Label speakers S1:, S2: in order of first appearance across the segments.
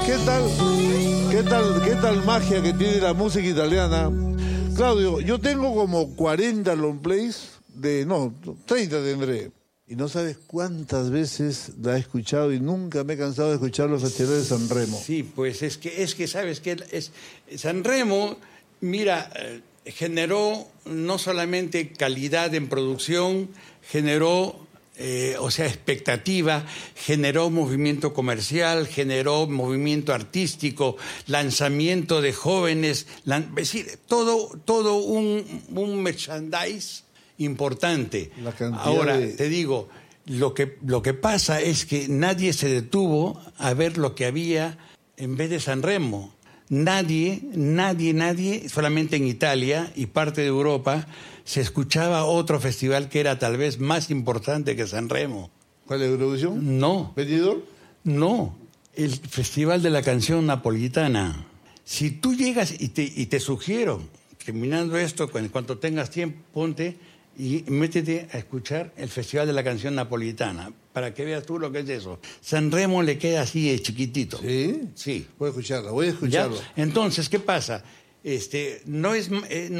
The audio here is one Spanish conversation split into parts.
S1: ¿Qué tal? ¿Qué tal magia que tiene la música italiana? Claudio, yo tengo como 40 long plays, 30 tendré. Y no sabes cuántas veces la he escuchado y nunca me he cansado de escuchar los festivales de Sanremo.
S2: Sí, pues es que sabes que Sanremo, mira, generó no solamente calidad en producción, generó expectativa, generó movimiento comercial, generó movimiento artístico, lanzamiento de jóvenes, es decir, todo un merchandise importante. Ahora, te digo, lo que pasa es que nadie se detuvo a ver lo que había en vez de Sanremo. Nadie, solamente en Italia y parte de Europa, se escuchaba otro festival que era tal vez más importante que Sanremo.
S1: ¿Cuál es Eurovisión?
S2: No.
S1: ¿Benidorm?
S2: No, el Festival de la Canción Napolitana. Si tú llegas y te sugiero, terminando esto, en cuanto tengas tiempo, ponte y métete a escuchar el Festival de la Canción Napolitana, para que veas tú lo que es eso. Sanremo le queda así chiquitito.
S1: ¿Sí?
S2: Sí.
S1: Voy a escucharlo.
S2: ¿Ya? Entonces, ¿qué pasa? No es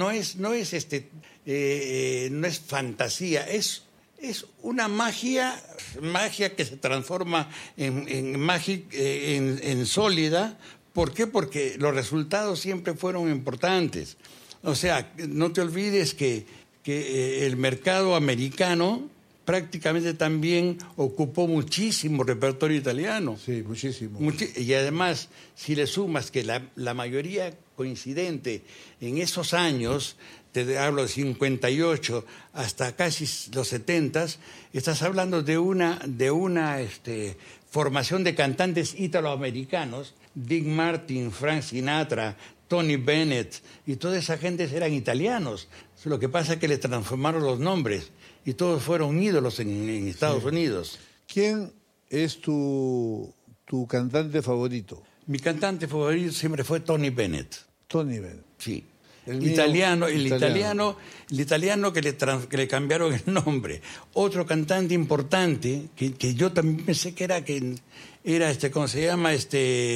S2: fantasía, es una magia que se transforma en sólida. ¿Por qué? Porque los resultados siempre fueron importantes. O sea, no te olvides que el mercado americano prácticamente también ocupó muchísimo repertorio italiano.
S1: Sí, muchísimo.
S2: Y además, si le sumas que la mayoría coincidente en esos años, te hablo de 58 hasta casi los 70, estás hablando de una formación de cantantes italoamericanos, Dean Martin, Frank Sinatra, Tony Bennett, y toda esa gente eran italianos. Lo que pasa es que le transformaron los nombres y todos fueron ídolos en Estados Unidos.
S1: ¿Quién es tu cantante favorito?
S2: Mi cantante favorito siempre fue Tony Bennett.
S1: Tony Bennett.
S2: Sí. El italiano que le cambiaron el nombre. Otro cantante importante que yo también pensé que era ¿cómo se llama? El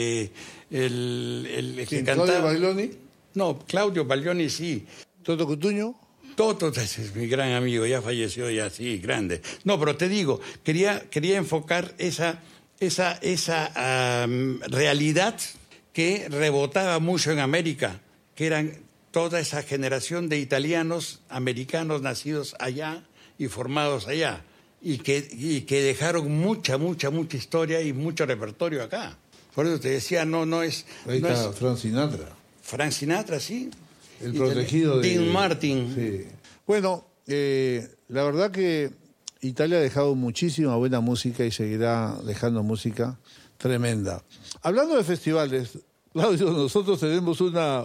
S2: que cantaba.
S1: ¿Claudio Baglioni?
S2: No, Claudio Baglioni sí.
S1: ¿Toto Cutugno?
S2: Toto es mi gran amigo, ya falleció, ya sí, grande. No, pero te digo, quería enfocar esa realidad que rebotaba mucho en América, que eran toda esa generación de italianos, americanos nacidos allá y formados allá, y que dejaron mucha historia y mucho repertorio acá. Por eso te decía, no es...
S1: Ahí está Frank Sinatra.
S2: Frank Sinatra, sí.
S1: El protegido de...
S2: Dean Martin.
S1: Sí. Bueno, la verdad que Italia ha dejado muchísima buena música y seguirá dejando música tremenda. Hablando de festivales, Claudio, nosotros tenemos una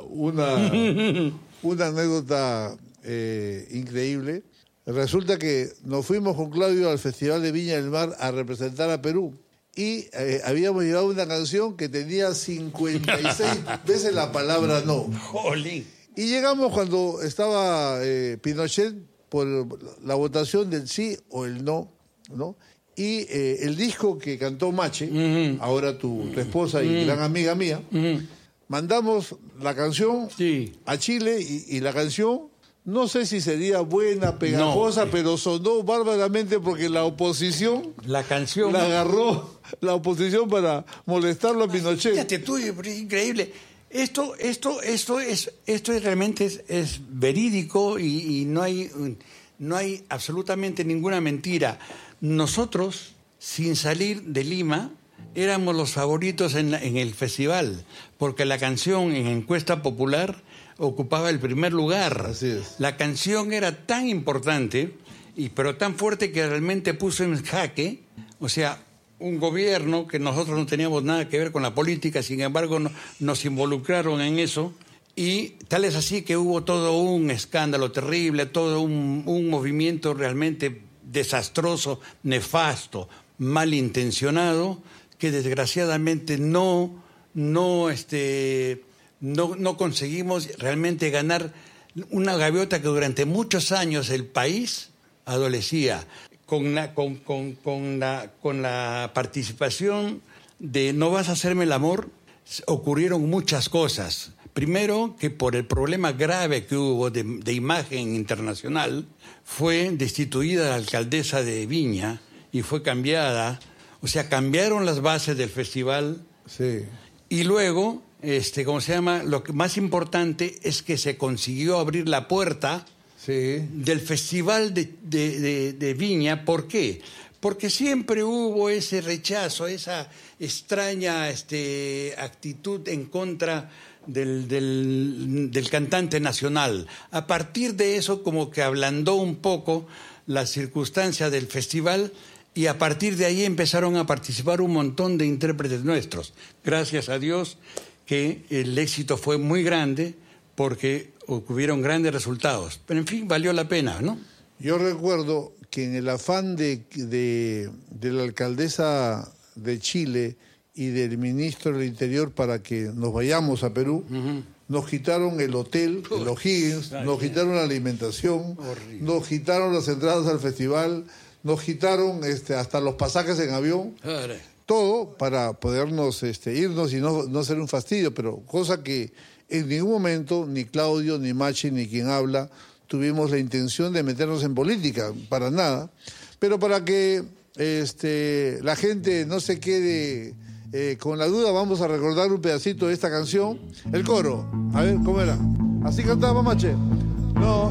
S1: anécdota increíble. Resulta que nos fuimos con Claudio al Festival de Viña del Mar a representar a Perú y habíamos llevado una canción que tenía 56 veces la palabra no.
S2: ¡Jolín!
S1: Y llegamos cuando estaba Pinochet por la votación del sí o el no, ¿no? Y el disco que cantó Mache, ahora tu esposa y gran amiga mía, mandamos la canción a Chile y la canción, no sé si sería buena, pegajosa, pero sonó bárbaramente porque la oposición
S2: la canción
S1: la agarró la oposición para molestarlo a Pinochet.
S2: Fíjate tú, es increíble. Esto realmente es verídico y no hay absolutamente ninguna mentira. Nosotros, sin salir de Lima, éramos los favoritos en el festival, porque la canción en encuesta popular ocupaba el primer lugar.
S1: Así es.
S2: La canción era tan importante, pero tan fuerte que realmente puso en jaque, o sea, un gobierno que nosotros no teníamos nada que ver con la política, sin embargo nos involucraron en eso, y tal es así que hubo todo un escándalo terrible, todo un movimiento realmente desastroso, nefasto, malintencionado, que desgraciadamente no conseguimos realmente ganar una gaviota que durante muchos años el país adolecía. Con la participación de No vas a hacerme el amor, ocurrieron muchas cosas. Primero, que por el problema grave que hubo de imagen internacional, fue destituida la alcaldesa de Viña y fue cambiada, o sea, cambiaron las bases del festival.
S1: Sí.
S2: Y luego, ¿cómo se llama? Lo que más importante es que se consiguió abrir la puerta del festival de Viña. ¿Por qué? Porque siempre hubo ese rechazo, esa extraña actitud en contra del cantante nacional. A partir de eso, como que ablandó un poco la circunstancia del festival, y a partir de ahí empezaron a participar un montón de intérpretes nuestros. Gracias a Dios que el éxito fue muy grande, porque hubieron grandes resultados. Pero en fin, valió la pena, ¿no?
S1: Yo recuerdo que en el afán de la alcaldesa de Chile y del ministro del Interior para que nos vayamos a Perú, nos quitaron el hotel, el O'Higgins, nos quitaron la alimentación, nos quitaron las entradas al festival, nos quitaron hasta los pasajes en avión, todo para podernos irnos y no ser un fastidio, pero cosa que en ningún momento ni Claudio, ni Machi, ni quien habla tuvimos la intención de meternos en política, para nada, pero para que la gente no se quede con la duda, vamos a recordar un pedacito de esta canción, el coro. A ver, ¿cómo era? Así cantaba Mache. No,